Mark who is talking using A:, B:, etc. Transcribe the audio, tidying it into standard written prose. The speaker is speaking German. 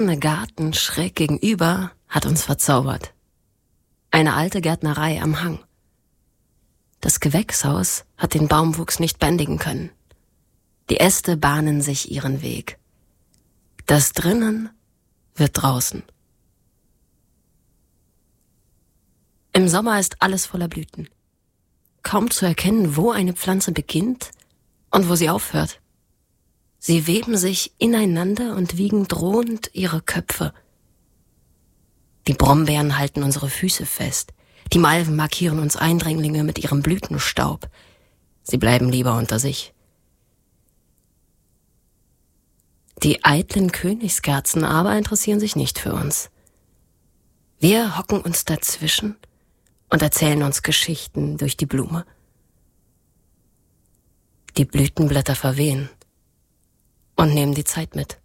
A: Der Garten schräg gegenüber hat uns verzaubert. Eine alte Gärtnerei am Hang. Das Gewächshaus hat den Baumwuchs nicht bändigen können. Die Äste bahnen sich ihren Weg. Das drinnen wird draußen. Im Sommer ist alles voller Blüten. Kaum zu erkennen, wo eine Pflanze beginnt und wo sie aufhört. Sie weben sich ineinander und wiegen drohend ihre Köpfe. Die Brombeeren halten unsere Füße fest. Die Malven markieren uns Eindringlinge mit ihrem Blütenstaub. Sie bleiben lieber unter sich. Die eitlen Königskerzen aber interessieren sich nicht für uns. Wir hocken uns dazwischen und erzählen uns Geschichten durch die Blume. Die Blütenblätter verwehen und nehmen die Zeit mit.